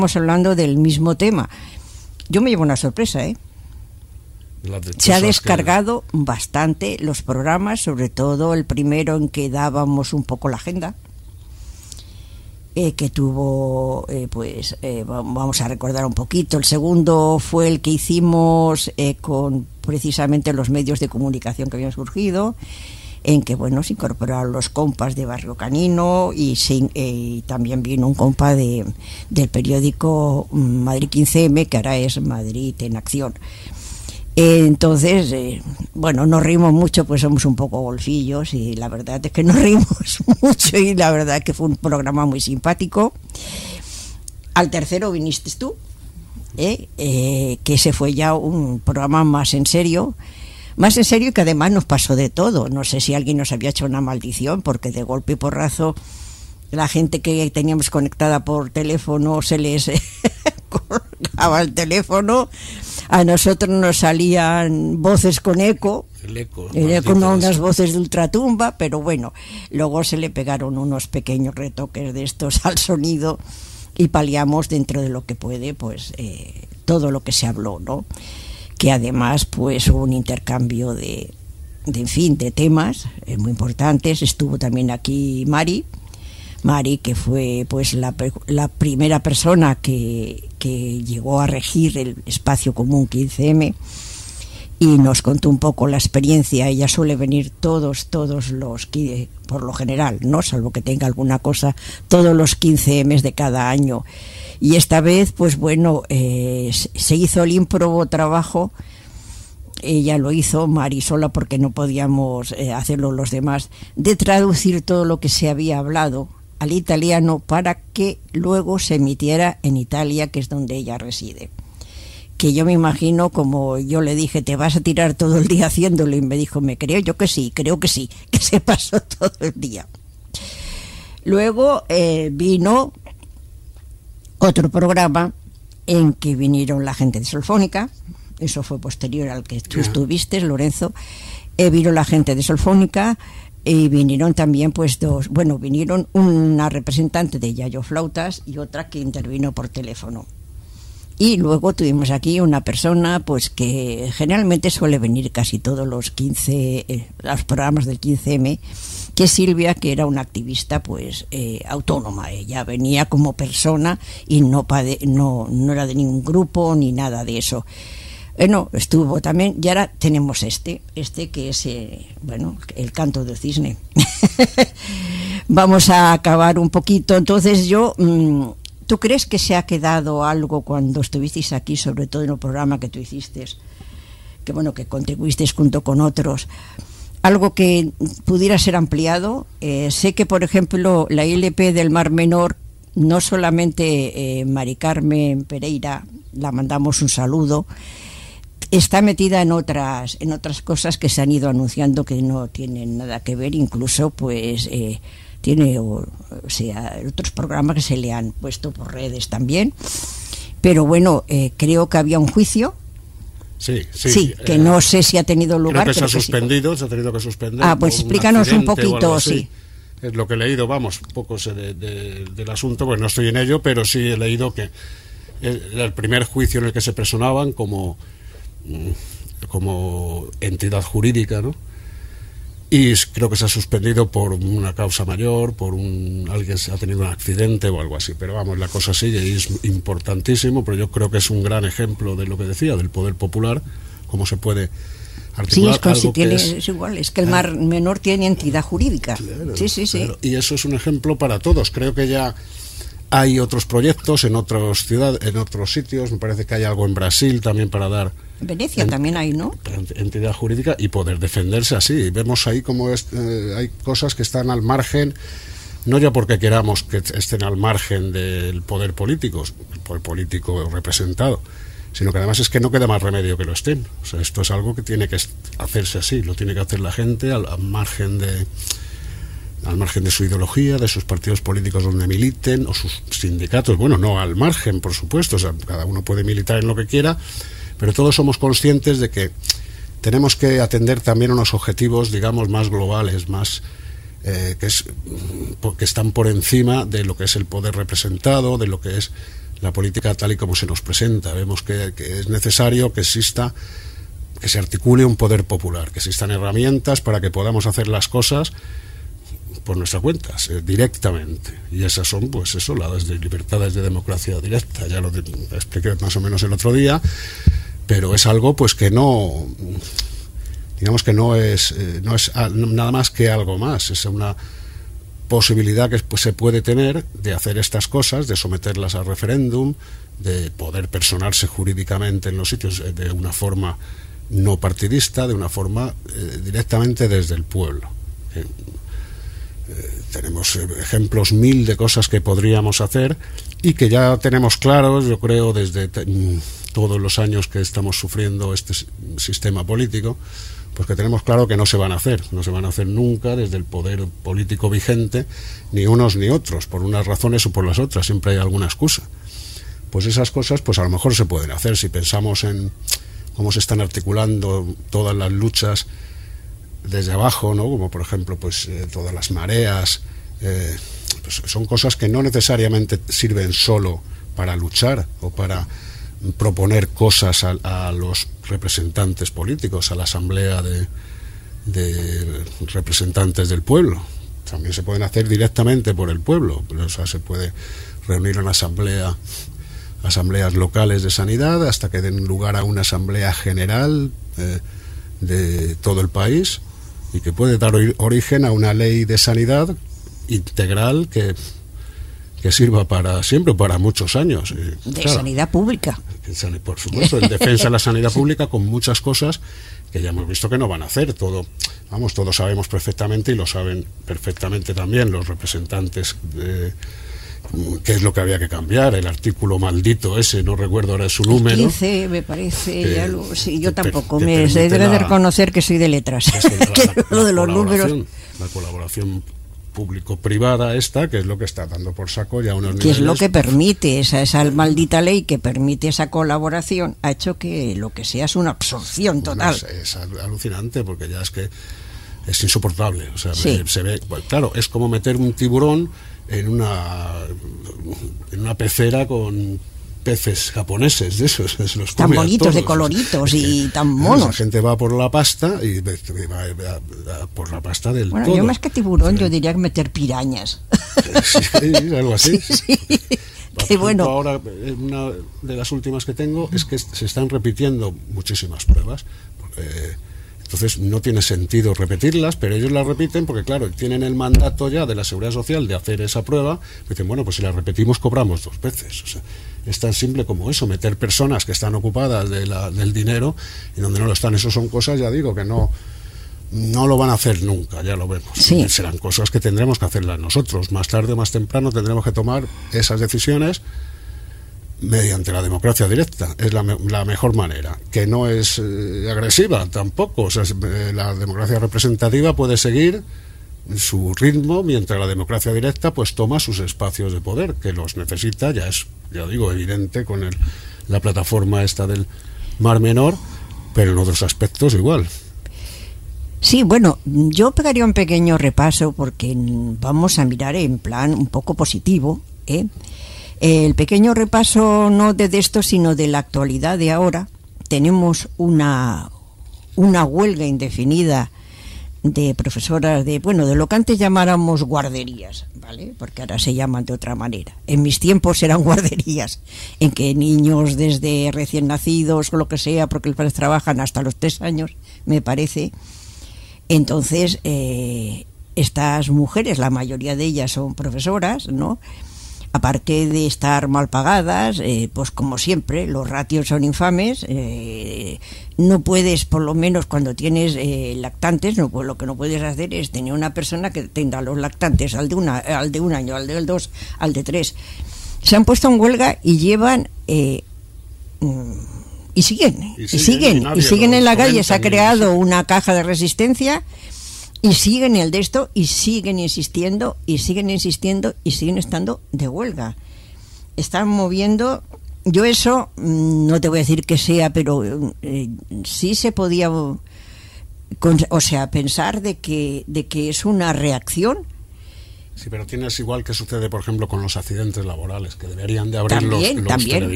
Estamos hablando del mismo tema. Yo me llevo una sorpresa, ¿eh? Se ha descargado bastante los programas, sobre todo el primero en que dábamos un poco la agenda, que tuvo, vamos a recordar un poquito. El segundo fue el que hicimos con precisamente los medios de comunicación que habían surgido, en que se incorporaron los compas de Barrio Canino y también vino un compa del periódico Madrid 15M, que ahora es Madrid en Acción. Entonces, nos reímos mucho, pues somos un poco golfillos y la verdad es que nos reímos mucho y la verdad es que fue un programa muy simpático. Al tercero viniste tú, que ese fue ya un programa más en serio y que además nos pasó de todo. No sé si alguien nos había hecho una maldición, porque de golpe y porrazo la gente que teníamos conectada por teléfono se les colgaba el teléfono. A nosotros nos salían voces con eco, con unas voces de ultratumba, pero luego se le pegaron unos pequeños retoques de estos al sonido y paliamos dentro de lo que puede, todo lo que se habló, ¿no? Que además hubo un intercambio de temas muy importantes. Estuvo también aquí Mari, que fue la primera persona que llegó a regir el espacio común 15M y nos contó un poco la experiencia. Ella suele venir todos los, por lo general, no salvo que tenga alguna cosa, todos los 15M de cada año. Y esta vez, se hizo el ímprobo trabajo. Ella lo hizo, Mari sola, porque no podíamos hacerlo los demás, de traducir todo lo que se había hablado al italiano para que luego se emitiera en Italia, que es donde ella reside. Que yo me imagino, como yo le dije, te vas a tirar todo el día haciéndolo, y me dijo, creo que sí, que se pasó todo el día. Luego vino otro programa en que vinieron la gente de Solfónica. Eso fue posterior al que tú estuviste, Lorenzo. Vino la gente de Solfónica y vinieron también vinieron una representante de Yayo Flautas y otra que intervino por teléfono. Y luego tuvimos aquí una persona que generalmente suele venir casi todos los programas del 15M, que es Silvia, que era una activista autónoma. Ella venía como persona y no era de ningún grupo ni nada de eso. Estuvo también, y ahora tenemos este que es el canto del cisne. Vamos a acabar un poquito. Entonces ¿tú crees que se ha quedado algo cuando estuvisteis aquí, sobre todo en el programa que tú hiciste, que contribuiste junto con otros, algo que pudiera ser ampliado? Sé que, por ejemplo, la ILP del Mar Menor, no solamente Mari Carmen Pereira, la mandamos un saludo, está metida en otras cosas que se han ido anunciando que no tienen nada que ver, incluso tiene otros programas que se le han puesto por redes también, pero creo que había un juicio. Sí, que no sé si ha tenido lugar. Creo que se ha tenido que suspender. Pues explícanos un poquito, sí. Es lo que he leído, poco sé del asunto, no estoy en ello, pero sí he leído que era el primer juicio en el que se personaban como entidad jurídica, ¿no? Y creo que se ha suspendido por una causa mayor, alguien ha tenido un accidente o algo así, pero la cosa sigue y es importantísimo, pero yo creo que es un gran ejemplo de lo que decía, del poder popular, cómo se puede articular. Es igual, es que el Mar Menor tiene entidad jurídica. Claro, sí. Claro. Y eso es un ejemplo para todos. Creo que ya hay otros proyectos en otras ciudades, en otros sitios. Me parece que hay algo en Brasil también para dar. En Venecia también hay, ¿no? Entidad jurídica y poder defenderse así. Vemos ahí cómo hay cosas que están al margen, no ya porque queramos que estén al margen del poder político, el poder político representado, sino que además es que no queda más remedio que lo estén. O sea, esto es algo que tiene que hacerse así, lo tiene que hacer la gente al margen de su ideología, de sus partidos políticos donde militen, o sus sindicatos. No al margen, por supuesto, cada uno puede militar en lo que quiera, pero todos somos conscientes de que tenemos que atender también unos objetivos, digamos, más globales, más que están por encima de lo que es el poder representado, de lo que es la política tal y como se nos presenta. Vemos que es necesario que exista, que se articule un poder popular, que existan herramientas para que podamos hacer las cosas por nuestra cuenta, directamente. Y esas son, pues eso, las de libertades de democracia directa. Ya lo expliqué más o menos el otro día, pero es algo pues que no, digamos que no es nada más que algo más. Es una posibilidad que pues, se puede tener de hacer estas cosas, de someterlas a referéndum, de poder personarse jurídicamente en los sitios de una forma no partidista, de una forma directamente desde el pueblo. Tenemos ejemplos mil de cosas que podríamos hacer y que ya tenemos claros, yo creo, desde todos los años que estamos sufriendo este sistema político, pues que tenemos claro que no se van a hacer nunca desde el poder político vigente, ni unos ni otros, por unas razones o por las otras, siempre hay alguna excusa. Pues esas cosas, pues a lo mejor se pueden hacer si pensamos en cómo se están articulando todas las luchas desde abajo, ¿no? Como por ejemplo pues todas las mareas, pues son cosas que no necesariamente sirven solo para luchar o para proponer cosas a los representantes políticos, a la asamblea de representantes del pueblo. También se pueden hacer directamente por el pueblo, o sea, se puede reunir una asambleas locales de sanidad hasta que den lugar a una asamblea general de todo el país, y que puede dar origen a una ley de sanidad integral que sirva para siempre, para muchos años. De sanidad pública. Por supuesto, en defensa de la sanidad pública, con muchas cosas que ya hemos visto que no van a hacer. Todos sabemos perfectamente, y lo saben perfectamente también los representantes qué es lo que había que cambiar, el artículo maldito ese, no recuerdo ahora su número. 15, me parece, sí, yo tampoco, me debe de reconocer que soy de letras, lo de los números. La colaboración público-privada esta, que es lo que está dando por saco ya unos niveles. Que es lo que permite, esa maldita ley que permite esa colaboración, ha hecho que lo que sea es una absorción total. Es alucinante, porque ya es que es insoportable, o sea, sí. Se ve, bueno, claro, es como meter un tiburón en una pecera con peces japoneses de esos, los tan bonitos, todos, de coloritos y tan monos. La gente va por la pasta y va por la pasta del todo. Yo más que tiburón, yo diría que meter pirañas. Sí, algo así. Sí. Que bueno. Ahora, una de las últimas que tengo es que se están repitiendo muchísimas pruebas. Entonces no tiene sentido repetirlas, pero ellos las repiten porque, claro, tienen el mandato ya de la Seguridad Social de hacer esa prueba. Dicen, bueno, pues si la repetimos cobramos 2 veces. O sea, es tan simple como eso, meter personas que están ocupadas del dinero y donde no lo están. Eso son cosas, ya digo, que no lo van a hacer nunca, ya lo vemos. Sí. Serán cosas que tendremos que hacerlas nosotros. Más tarde o más temprano tendremos que tomar esas decisiones mediante la democracia directa. Es la mejor manera, que no es agresiva tampoco. O sea, la democracia representativa puede seguir su ritmo, mientras la democracia directa pues toma sus espacios de poder, que los necesita, ya digo, evidente con la plataforma esta del Mar Menor, pero en otros aspectos igual. Sí, bueno, yo pegaría un pequeño repaso porque vamos a mirar en plan un poco positivo, El pequeño repaso no de esto, sino de la actualidad de ahora. Tenemos una huelga indefinida de profesoras de lo que antes llamáramos guarderías, ¿vale? Porque ahora se llaman de otra manera. En mis tiempos eran guarderías, en que niños desde recién nacidos o lo que sea, porque los padres trabajan hasta los 3 años, me parece. Entonces, estas mujeres, la mayoría de ellas son profesoras, ¿no? Aparte de estar mal pagadas, pues como siempre, los ratios son infames. No puedes, por lo menos cuando tienes lactantes, pues lo que no puedes hacer es tener una persona que tenga los lactantes al de un año, al del 2, al de 3. Se han puesto en huelga y llevan y siguen en la calle. Se ha creado una caja de resistencia. Y siguen el de esto, y siguen insistiendo, y siguen estando de huelga. Están moviendo. Yo eso, no te voy a decir que sea, pero sí se podía, pensar de que es una reacción Sí, pero tienes igual que sucede, por ejemplo, con los accidentes laborales, que deberían de abrir También, los también.